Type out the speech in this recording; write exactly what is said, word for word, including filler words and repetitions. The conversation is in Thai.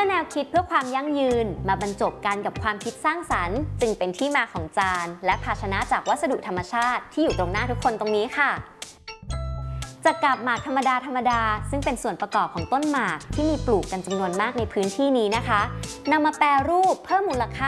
แนวคิดเพื่อความยั่งยืนมาบรรจบกันกับความคิดสร้างสรรค์จึงเป็นที่มาของจานและภาชนะจากวัสดุธรรมชาติที่อยู่ตรงหน้าทุกคนตรงนี้ค่ะจากกาบหมากธรรมดาธรรมดาซึ่งเป็นส่วนประกอบของต้นหมากที่มีปลูกกันจำนวนมากในพื้นที่นี้นะคะนำมาแปรรูปเพิ่มมูลค่า